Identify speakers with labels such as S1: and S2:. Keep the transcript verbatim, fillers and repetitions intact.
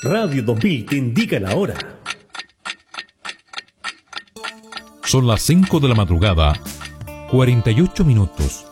S1: Radio dos mil te indica la hora.
S2: Son las cinco de la madrugada, cuarenta y ocho minutos.